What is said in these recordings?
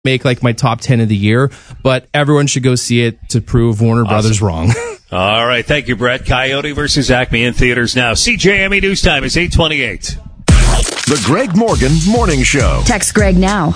make like my top 10 of the year, but everyone should go see it to prove Warner Brothers wrong. All right. Thank you, Brett. Coyote versus Acme in theaters now. CJME News Time is 8:28. The Greg Morgan Morning Show. Text Greg now,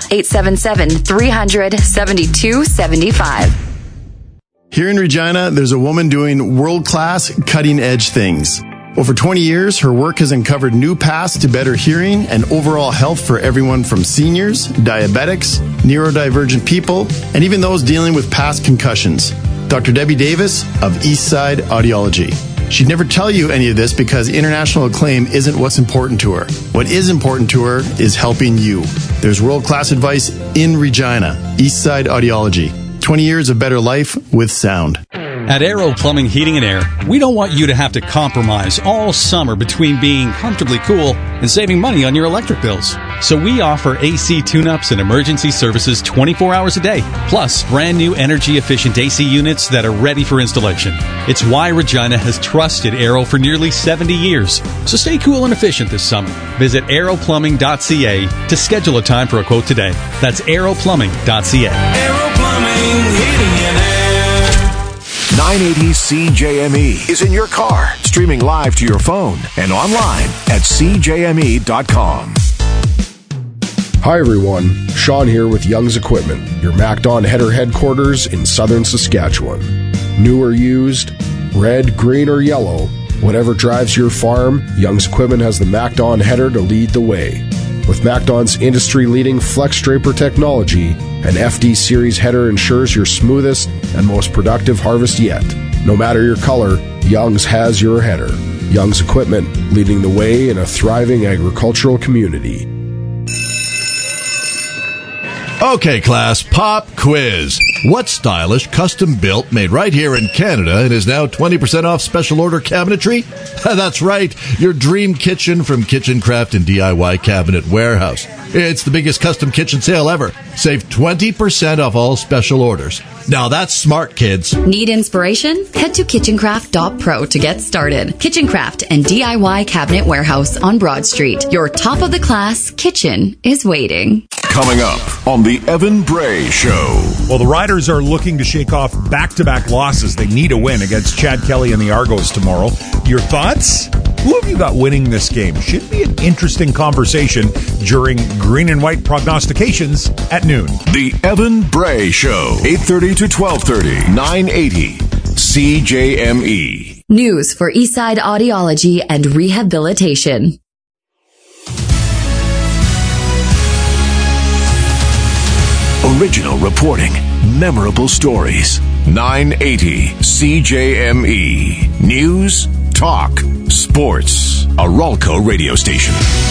877-300-7275. Here in Regina, there's a woman doing world-class, cutting-edge things. Over 20 years, her work has uncovered new paths to better hearing and overall health for everyone from seniors, diabetics, neurodivergent people, and even those dealing with past concussions. Dr. Debbie Davis of Eastside Audiology. She'd never tell you any of this because international acclaim isn't what's important to her. What is important to her is helping you. There's world-class advice in Regina. Eastside Audiology. 20 years of better life with sound. At Aero Plumbing, Heating and Air, we don't want you to have to compromise all summer between being comfortably cool and saving money on your electric bills. So we offer AC tune-ups and emergency services 24 hours a day, plus brand new energy-efficient AC units that are ready for installation. It's why Regina has trusted Aero for nearly 70 years. So stay cool and efficient this summer. Visit aeroplumbing.ca to schedule a time for a quote today. That's aeroplumbing.ca. Aero Plumbing, Heating and Air. 980 CJME is in your car, streaming live to your phone and online at CJME.com. Hi everyone, Sean here with Young's Equipment, your MacDon header headquarters in southern Saskatchewan. New or used, red, green, or yellow, whatever drives your farm, Young's Equipment has the MacDon header to lead the way. With MacDon's industry-leading Flex Draper technology, an FD Series header ensures your smoothest and most productive harvest yet. No matter your color, Young's has your header. Young's Equipment, leading the way in a thriving agricultural community. Okay, class, pop quiz. What stylish, custom-built, made right here in Canada and is now 20% off special order cabinetry? That's right, your dream kitchen from Kitchen Craft and DIY Cabinet Warehouse. It's the biggest custom kitchen sale ever. Save 20% off all special orders. Now that's smart, kids. Need inspiration? Head to kitchencraft.pro to get started. Kitchen Craft and DIY Cabinet Warehouse on Broad Street. Your top-of-the-class kitchen is waiting. Coming up on the Evan Bray Show. Well, the Riders are looking to shake off back-to-back losses. They need a win against Chad Kelly and the Argos tomorrow. Your thoughts? Who have you got winning this game? Should be an interesting conversation during Green and White prognostications at noon. The Evan Bray Show, 8:30 to 12:30, 980 CJME. News for Eastside Audiology and Rehabilitation. Original reporting, memorable stories. 980 CJME. News, talk, sports. A Ralco radio station.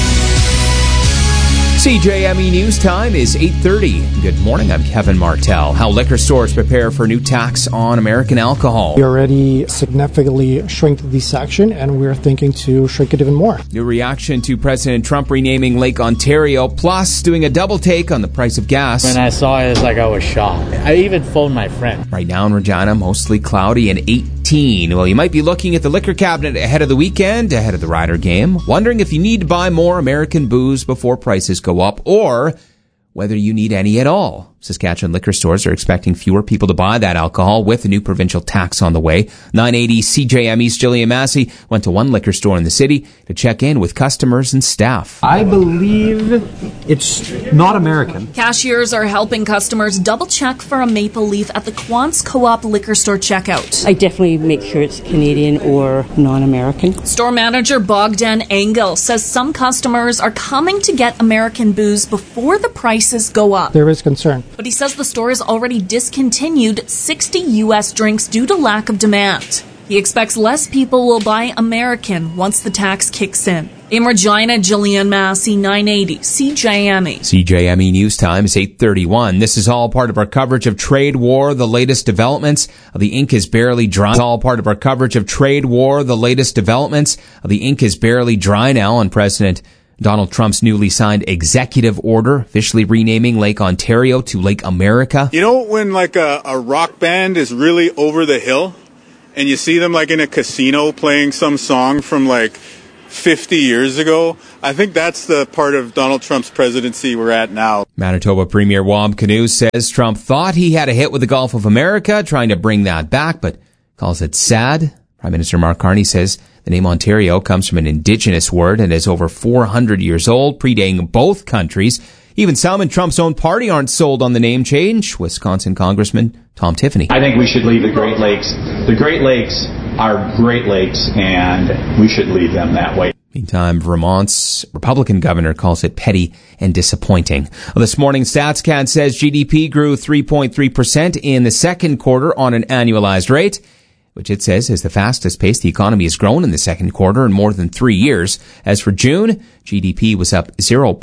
CJME News Time is 8:30. Good morning, I'm Kevin Martell. How liquor stores prepare for new tax on American alcohol. We already significantly shrinked the section, and we're thinking to shrink it even more. New reaction to President Trump renaming Lake Ontario, plus doing a double take on the price of gas. When I saw it, it's like I was shocked. I even phoned my friend. Right now in Regina, mostly cloudy and 18. Well, you might be looking at the liquor cabinet ahead of the weekend, ahead of the Rider game, wondering if you need to buy more American booze before prices go up, or whether you need any at all. Saskatchewan liquor stores are expecting fewer people to buy that alcohol with the new provincial tax on the way. 980 CJME's Jillian Massey went to one liquor store in the city to check in with customers and staff. I believe it's not American. Cashiers are helping customers double-check for a maple leaf at the Quance Co-op liquor store checkout. I definitely make sure it's Canadian or non-American. Store manager Bogdan Engel says some customers are coming to get American booze before the prices go up. There is concern. But he says the store has already discontinued 60 U.S. drinks due to lack of demand. He expects less people will buy American once the tax kicks in. In Regina, Jillian Massey, 980 CJME. CJME News Time is 8:31. This is all part of our coverage of trade war, the latest developments. The ink is barely dry. It's all part of our coverage of trade war, the latest developments. The ink is barely dry now on President Donald Trump's newly signed executive order, officially renaming Lake Ontario to Lake America. You know when like a rock band is really over the hill and you see them like in a casino playing some song from like 50 years ago. I think that's the part of Donald Trump's presidency we're at now. Manitoba Premier Wab Kinew says Trump thought he had a hit with the Gulf of America, trying to bring that back, but calls it sad. Prime Minister Mark Carney says the name Ontario comes from an Indigenous word and is over 400 years old, predating both countries. Even some in Trump's own party aren't sold on the name change. Wisconsin Congressman Tom Tiffany. I think we should leave the Great Lakes. The Great Lakes are Great Lakes, and we should leave them that way. Meantime, Vermont's Republican governor calls it petty and disappointing. Well, this morning, StatsCan says GDP grew 3.3% in the second quarter on an annualized rate, which it says is the fastest pace the economy has grown in the second quarter in more than 3 years. As for June, GDP was up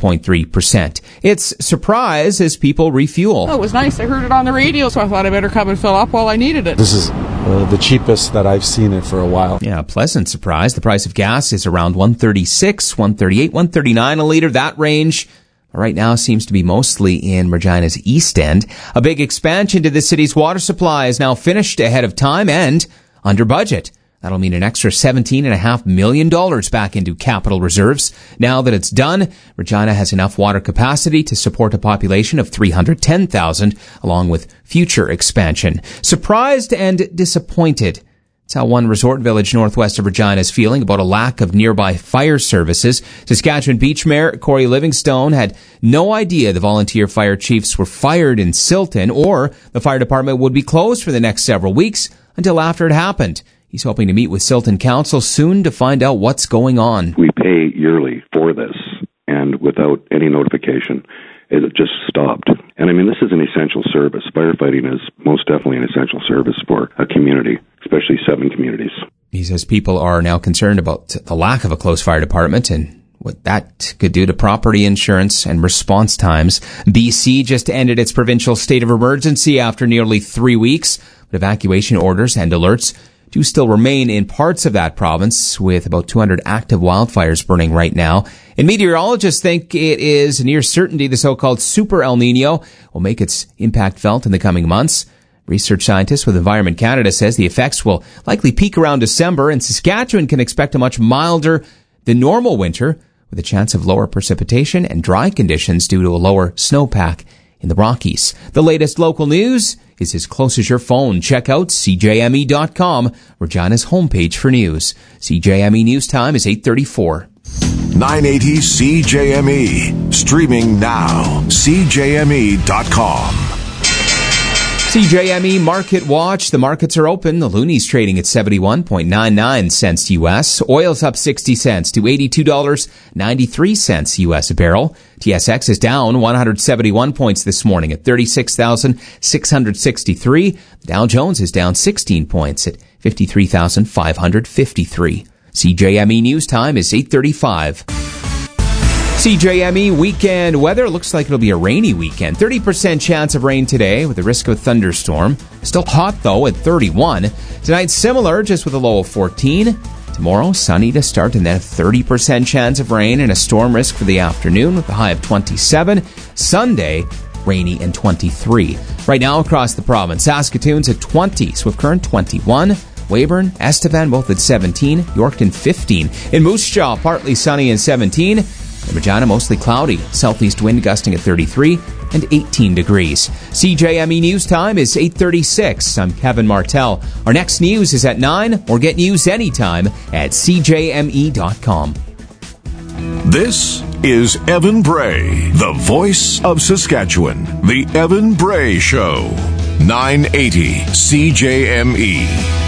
0.3%. It's surprise as people refuel. Oh, it was nice. I heard it on the radio, so I thought I better come and fill up while I needed it. This is the cheapest that I've seen it for a while. Yeah, pleasant surprise. The price of gas is around $1.36, $1.38, $1.39 a liter. That range right now seems to be mostly in Regina's East End. A big expansion to the city's water supply is now finished ahead of time and under budget. That'll mean an extra $17.5 million back into capital reserves. Now that it's done, Regina has enough water capacity to support a population of 310,000, along with future expansion. Surprised and disappointed. That's how one resort village northwest of Regina is feeling about a lack of nearby fire services. Saskatchewan Beach Mayor Corey Livingstone had no idea the volunteer fire chiefs were fired in Silton or the fire department would be closed for the next several weeks until after it happened. He's hoping to meet with Silton Council soon to find out what's going on. We pay yearly for this, and without any notification, it just stopped. And I mean, this is an essential service. Firefighting is most definitely an essential service for a community, especially 7 communities. He says people are now concerned about the lack of a close fire department and what that could do to property insurance and response times. BC just ended its provincial state of emergency after nearly 3 weeks, but evacuation orders and alerts do still remain in parts of that province, with about 200 active wildfires burning right now. And meteorologists think it is near certainty the so-called Super El Nino will make its impact felt in the coming months. Research scientist with Environment Canada says the effects will likely peak around December, and Saskatchewan can expect a much milder than normal winter, with a chance of lower precipitation and dry conditions due to a lower snowpack in the Rockies. The latest local news is as close as your phone. Check out CJME.com, Regina's homepage for news. CJME News Time is 8:34. 980 CJME. Streaming now. CJME.com. CJME Market Watch. The markets are open. The Looney's trading at 71.99 cents U.S. Oil's up 60 cents to $82.93 U.S. a barrel. TSX is down 171 points this morning at 36,663. Dow Jones is down 16 points at 53,553. CJME News Time is 8:35. CJME weekend weather. Looks like it'll be a rainy weekend. 30% chance of rain today with the risk of a thunderstorm. Still hot though at 31. Tonight similar, just with a low of 14. Tomorrow sunny to start and then a 30% chance of rain and a storm risk for the afternoon with a high of 27. Sunday rainy and 23. Right now across the province, Saskatoon's at 20, Swift Current 21. Weyburn, Estevan both at 17, Yorkton 15. In Moose Jaw, partly sunny and 17. In Regina, mostly cloudy. Southeast wind gusting at 33 and 18 degrees. CJME News Time is 8:36. I'm Kevin Martell. Our next news is at 9, or get news anytime at CJME.com. This is Evan Bray, the voice of Saskatchewan. The Evan Bray Show. 980 CJME.